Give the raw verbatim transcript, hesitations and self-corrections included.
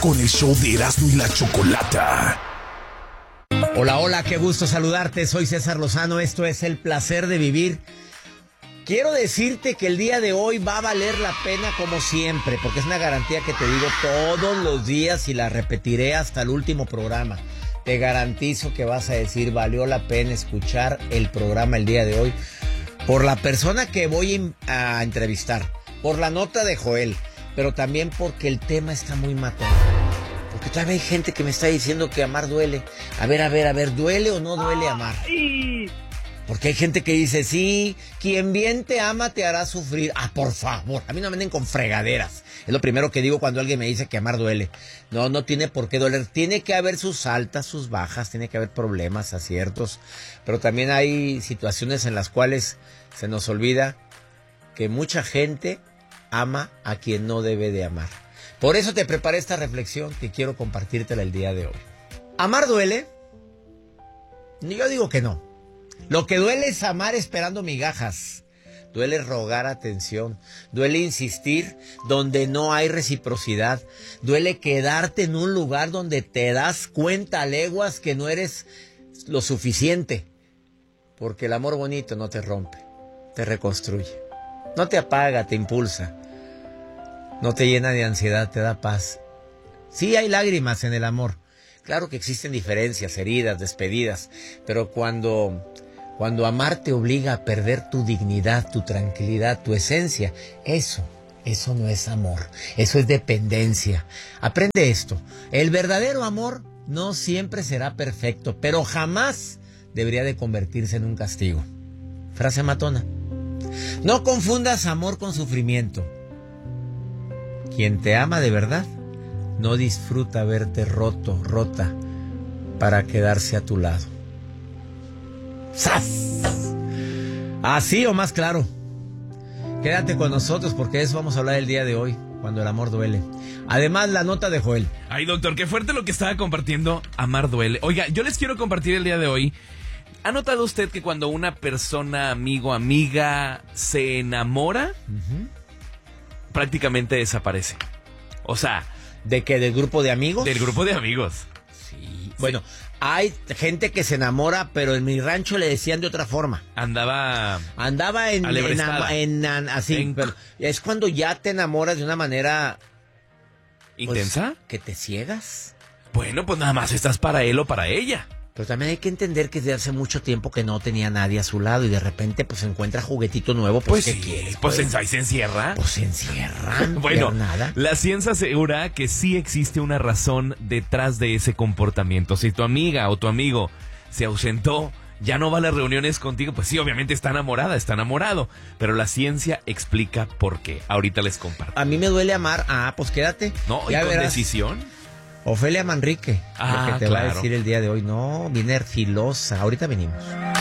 con el show de Erasmo y la Chocolata. Hola, hola, qué gusto saludarte. Soy César Lozano, esto es El Placer de Vivir. Quiero decirte que el día de hoy va a valer la pena como siempre, porque es una garantía que te digo todos los días y la repetiré hasta el último programa. Te garantizo que vas a decir, valió la pena escuchar el programa el día de hoy, por la persona que voy a entrevistar, por la nota de Joel, pero también porque el tema está muy matón. Porque todavía hay gente que me está diciendo que amar duele. A ver, a ver, a ver, ¿duele o no duele amar? Ay. Porque hay gente que dice, sí, quien bien te ama te hará sufrir. Ah, por favor, a mí no me venden con fregaderas. Es lo primero que digo cuando alguien me dice que amar duele. No, no tiene por qué doler. Tiene que haber sus altas, sus bajas, tiene que haber problemas, aciertos. Pero también hay situaciones en las cuales se nos olvida que mucha gente ama a quien no debe de amar. Por eso te preparé esta reflexión que quiero compartírtela el día de hoy. ¿Amar duele? Yo digo que no. Lo que duele es amar esperando migajas. Duele rogar atención. Duele insistir donde no hay reciprocidad. Duele quedarte en un lugar donde te das cuenta a leguas que no eres lo suficiente. Porque el amor bonito no te rompe, te reconstruye. No te apaga, te impulsa. No te llena de ansiedad, te da paz. Sí hay lágrimas en el amor. Claro que existen diferencias, heridas, despedidas. Pero cuando... Cuando amar te obliga a perder tu dignidad, tu tranquilidad, tu esencia, eso, eso no es amor, eso es dependencia. Aprende esto, el verdadero amor no siempre será perfecto, pero jamás debería de convertirse en un castigo. Frase matona. No confundas amor con sufrimiento. Quien te ama de verdad no disfruta verte roto, rota, para quedarse a tu lado. ¡Sas! Así o más claro. Quédate con nosotros porque de eso vamos a hablar el día de hoy, cuando el amor duele. Además, la nota de Joel. Ay, doctor, qué fuerte lo que estaba compartiendo. Amar duele. Oiga, yo les quiero compartir el día de hoy. ¿Ha notado usted que cuando una persona, amigo, amiga, se enamora, uh-huh, prácticamente desaparece? O sea... ¿De qué? ¿Del grupo de amigos? Del grupo de amigos. Sí. Bueno... Sí. Hay gente que se enamora, pero en mi rancho le decían de otra forma. Andaba... Andaba en... en, en, en así. En... Pero es cuando ya te enamoras de una manera... ¿Intensa? Pues, ¿que te ciegas? Bueno, pues nada más estás para él o para ella. Pero también hay que entender que desde hace mucho tiempo que no tenía nadie a su lado y de repente pues encuentra juguetito nuevo. Pues, pues ¿qué sí, quieres? Pues, pues ahí se encierra. Pues se encierra. Bueno, nada. La ciencia asegura que sí existe una razón detrás de ese comportamiento. Si tu amiga o tu amigo se ausentó, ya no va a las reuniones contigo, pues sí, obviamente está enamorada, está enamorado. Pero la ciencia explica por qué. Ahorita les comparto. A mí me duele amar. Ah, pues quédate. No, ya y con verás. Decisión. Ofelia Manrique, ah, lo que te claro. va a decir el día de hoy. No, viene filosa. Ahorita venimos.